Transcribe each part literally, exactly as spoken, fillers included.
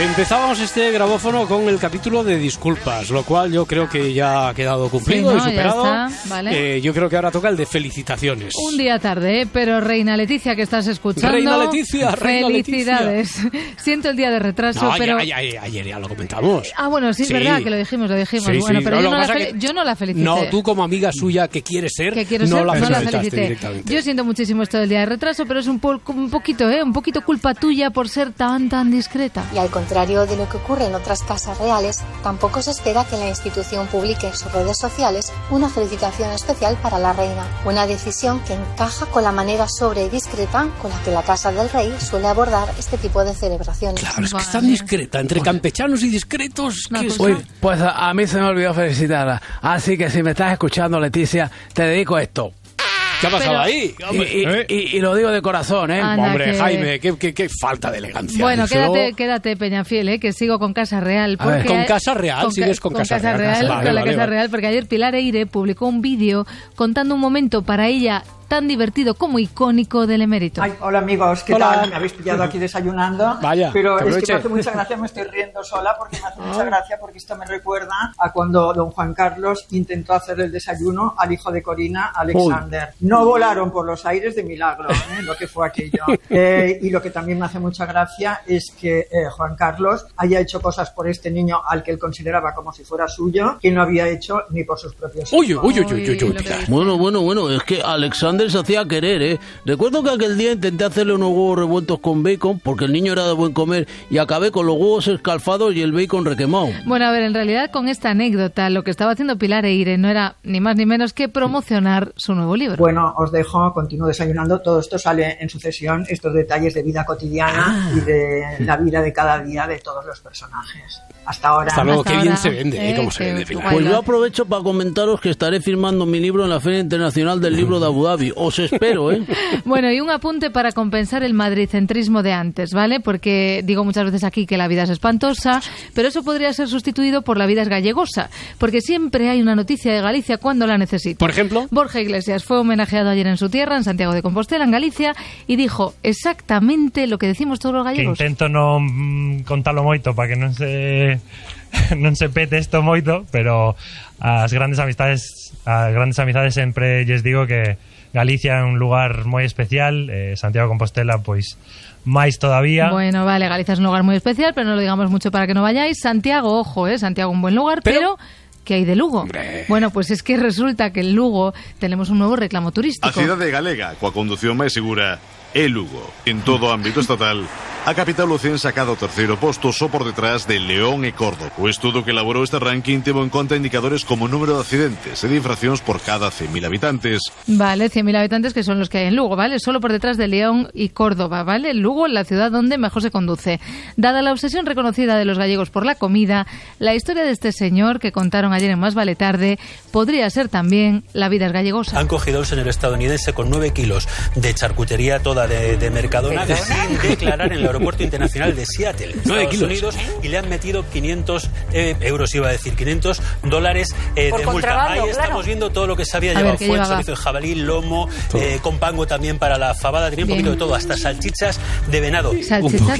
Empezábamos este grabófono con el capítulo de disculpas, lo cual yo creo que ya ha quedado cumplido, sí, ¿no? Y superado. Ya está, vale. Eh, yo creo que ahora toca el de felicitaciones. Un día tarde, ¿eh? Pero Reina Leticia, que estás escuchando... Reina Leticia, Reina felicidades. Leticia. Siento el día de retraso, no, pero... Ayer, ayer, ayer ya lo comentamos. Ah, bueno, sí, es sí. verdad que lo dijimos, lo dijimos. Sí, bueno, sí, pero no, yo, no la fel... que... yo no la felicité. No, tú como amiga suya que quieres ser, que quiero no, ser la no la felicité. felicité. Yo siento muchísimo esto del día de retraso, pero es un, po un poquito, ¿eh? Un poquito culpa tuya por ser tan, tan discreta. Y al contrario de lo que ocurre en otras casas reales, tampoco se espera que la institución publique en sus redes sociales una felicitación especial para la reina. Una decisión que encaja con la manera sobria y discreta con la que la Casa del Rey suele abordar este tipo de celebraciones. Claro, es que es tan discreta, entre campechanos y discretos. No, pues, Uy, pues a, a mí se me olvidó felicitarla. Así que si me estás escuchando, Leticia, te dedico esto. ¿Qué ha pasado Pero, ahí? Y, y, ¿Eh? y, y lo digo de corazón, ¿eh? Anda, Hombre, que... Jaime, qué, qué, qué falta de elegancia. Bueno, eso. quédate, quédate, Peñafiel, ¿eh? Que sigo con Casa Real. A ver, con Casa Real, con sigues con, con Casa, Casa Real. Real, Vale, con la vale, Casa vale. Real, porque ayer Pilar Eire publicó un vídeo contando un momento para ella tan divertido como icónico del emérito. Ay, hola amigos, ¿qué Hola. tal? Me habéis pillado aquí desayunando. Vaya, pero que es que aproveche. me hace mucha gracia, me estoy riendo sola porque me hace mucha gracia porque esto me recuerda a cuando don Juan Carlos intentó hacer el desayuno al hijo de Corina, Alexander. Uy. No volaron por los aires de milagro, ¿eh? Lo que fue aquello. Eh, y lo que también me hace mucha gracia es que eh, Juan Carlos haya hecho cosas por este niño al que él consideraba como si fuera suyo, que no había hecho ni por sus propios hijos. Uy, uy, uy, uy, uy, uy. Bueno, bueno, bueno, es que Alexander se hacía querer, ¿eh? Recuerdo que aquel día intenté hacerle unos huevos revueltos con bacon porque el niño era de buen comer y acabé con los huevos escalfados y el bacon requemado. Bueno, a ver, en realidad con esta anécdota lo que estaba haciendo Pilar Eire no era ni más ni menos que promocionar su nuevo libro. Bueno, os dejo, continúo desayunando. Todo esto sale en sucesión, estos detalles de vida cotidiana ah. y de la vida de cada día de todos los personajes. Hasta ahora. Hasta luego, Hasta qué ahora, bien se vende, ¿eh? Cómo se vende, Pilar. Pues yo aprovecho para comentaros que estaré firmando mi libro en la Feria Internacional del Libro de Abu Dhabi. Os espero, ¿eh? Bueno, y un apunte para compensar el madricentrismo de antes, ¿vale? Porque digo muchas veces aquí que la vida es espantosa, pero eso podría ser sustituido por la vida es gallegosa, porque siempre hay una noticia de Galicia cuando la necesito. Por ejemplo, Borja Iglesias fue homenajeado ayer en su tierra, en Santiago de Compostela, en Galicia, y dijo exactamente lo que decimos todos los gallegos. Que intento no mm, contalo moito para que non se non se pete isto moito, pero as grandes amistades, as grandes amizades sempre lles digo que Galicia é un lugar moi especial, eh, Santiago de Compostela, pois, máis todavía. Bueno, vale, Galicia es un lugar muy especial, pero no lo digamos mucho para que no vayáis. Santiago, ojo, eh, Santiago un buen lugar, pero... pero ¿qué hay de Lugo? Hombre. Bueno, pues es que resulta que en Lugo tenemos un nuevo reclamo turístico. A cidade galega, coa condución máis segura, é Lugo. En todo o ámbito estatal, a capital lucense acada o terceiro posto só por detrás de León e Córdoba. O estudo que elaborou este ranking tivo en conta indicadores como número de accidentes e de infraccións por cada cien mil habitantes. Vale, cien mil habitantes que son los que hay en Lugo, ¿vale? Solo por detrás de León y Córdoba, ¿vale? Lugo, la ciudad donde mejor se conduce. Dada la obsesión reconocida de los gallegos por la comida, la historia de este señor que contaron ayer en Más Vale Tarde podría ser también la vida es gallegosa. Han cogido a un señor estadounidense con nueve kilos de charcutería toda de, de Mercadona sin declarar en el aeropuerto internacional de Seattle, Estados Unidos, y le han metido quinientos eh, euros, iba a decir, quinientos dólares eh, de multa. Ahí estamos claro. viendo todo lo que se había a llevado. Fue el servicio de jabalí, lomo, eh, con pango también para la fabada, tenía un Bien. poquito de todo, hasta salchichas de venado. ¿Salchichas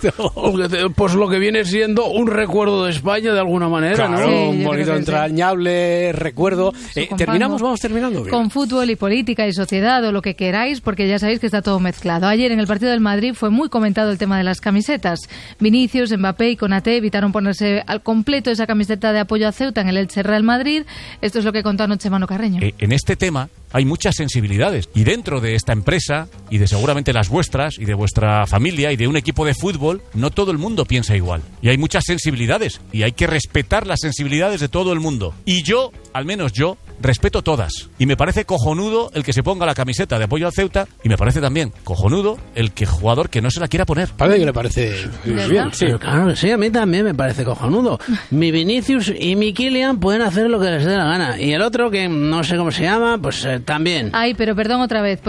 de... Pues lo que viene siendo un recuerdo de España de alguna manera, claro, ¿no? Sí, un bonito entrañable sí. recuerdo. Eh, ¿Terminamos? ¿Vamos terminando? Bien. Con fútbol y política y sociedad o lo que queráis, porque ya sabéis que está todo mezclado. Ayer en el partido del Madrid fue muy comentado el tema de las camisetas. Vinicius, Mbappé y Konaté evitaron ponerse al completo esa camiseta de apoyo a Ceuta en el Elche Real Madrid. Esto es lo que contó anoche Manu Carreño. Eh, en este tema hay muchas sensibilidades y dentro de esta empresa y de seguramente las vuestras y de vuestra familia y de un equipo de fútbol, no todo el mundo piensa igual. Y hay muchas sensibilidades y hay que respetar las sensibilidades de todo el mundo. Y yo, al menos yo, respeto todas. Y me parece cojonudo el que se ponga la camiseta de apoyo al Ceuta y me parece también cojonudo el que jugador que no se la quiera poner. Parece que le parece bien. Sí, claro, sí, a mí también me parece cojonudo. Mi Vinicius y mi Kylian pueden hacer lo que les dé la gana. Y el otro, que no sé cómo se llama, pues eh, también. Ay, pero perdón otra vez.